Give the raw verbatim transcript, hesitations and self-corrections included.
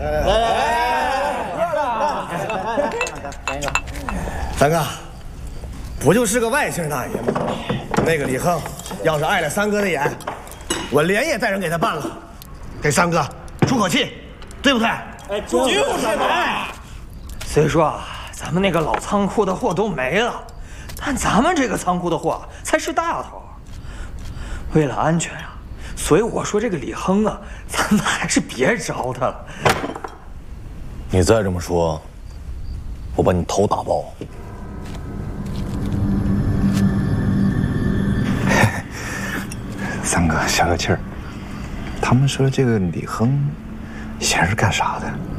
来来来，三哥，不就是个外姓大爷吗？那个李亨要是碍了三哥的眼，我连夜带人给他办了，给三哥出口气，对不对？ 哎，就是嘛。 虽说啊，咱们那个老仓库的货都没了，但咱们这个仓库的货才是大头。为了安全啊，所以我说这个李亨啊，咱们还是别招他了。 你再这么说，我把你头打爆。 三哥，消消气儿。他们说这个李亨闲是干啥的？